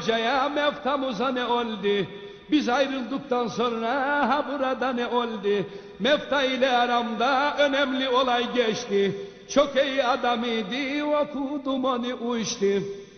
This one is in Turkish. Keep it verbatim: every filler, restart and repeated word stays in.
Caya meftamıza ne oldu? Biz ayrıldıktan sonra ha burada ne oldu? Mefta ile aramda önemli olay geçti. Çok iyi adam idi, okudum onu uçtu.